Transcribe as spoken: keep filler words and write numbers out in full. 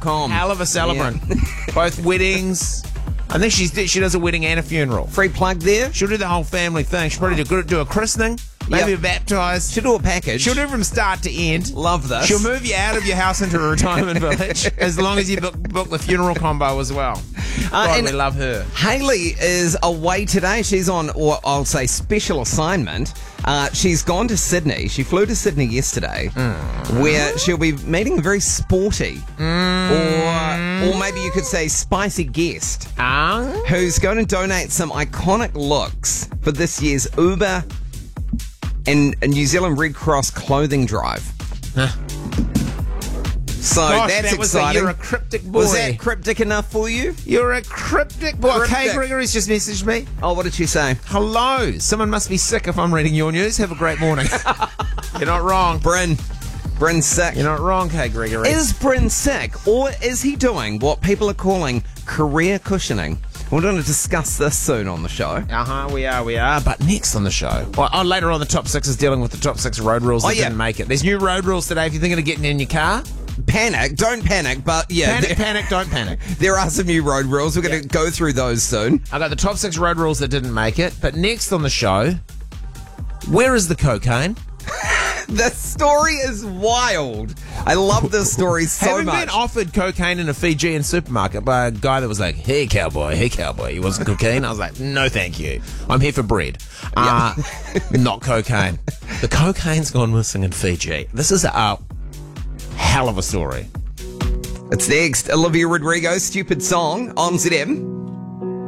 com. Hell of a celebrant. Yeah. Both weddings. I think she's she does a wedding and a funeral. Free plug there. She'll do the whole family thing. She'll probably do, do a christening, maybe Yep. a baptised. She'll do a package. She'll do from start to end. Love this. She'll move you out of your house into a retirement village as long as you book, book the funeral combo as well. Uh, God, and we love her. Hayley is away today. She's on, or I'll say, special assignment. Uh, she's gone to Sydney. She flew to Sydney yesterday, Mm. where she'll be meeting a very sporty, Mm. or or maybe you could say spicy guest, Ah? who's going to donate some iconic looks for this year's Uber and New Zealand Red Cross clothing drive. Huh. So Gosh, that's that was a, exciting. you're a cryptic boy. Was that cryptic enough for you? You're a cryptic boy. Cryptic. Kay Gregory's just messaged me. Oh, what did she say? Hello. Someone must be sick if I'm reading your news. Have a great morning. You're not wrong. Bryn. Bryn's sick. You're not wrong, Kay Gregory. Is Bryn sick, or is he doing what people are calling career cushioning? We're going to discuss this soon on the show. Uh-huh, we are, we are. But next on the show, well, oh, later on, the top six is dealing with the top six road rules that Oh, yeah. didn't make it. There's new road rules today. If you're thinking of getting in your car, Panic, don't panic, but yeah, panic, there, panic, don't panic. there are some new road rules. We're going to go through those soon. I got the top six road rules that didn't make it. But next on the show, where is the cocaine? The story is wild. I love this story so Having much. been offered cocaine in a Fijian supermarket by a guy that was like, hey, cowboy, hey, cowboy. He wasn't cocaine. I was like, no, thank you. I'm here for bread. Uh, not cocaine. The cocaine's gone missing in Fiji. This is a hell of a story. It's next. Olivia Rodrigo, Stupid Song on Z M.